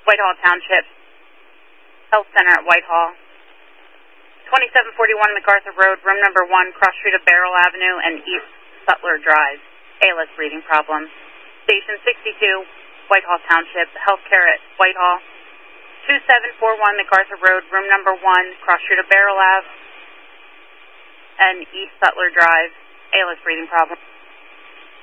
Whitehall Township Health Center at Whitehall. 2741 MacArthur Road, room number 1, cross street of Barrel Avenue and East Sutler Drive. ALS breathing problem. Station 62, Whitehall Township, Healthcare at Whitehall. 2741 MacArthur Road, room number 1, cross street of Barrel Ave and East Sutler Drive. ALS breathing problem.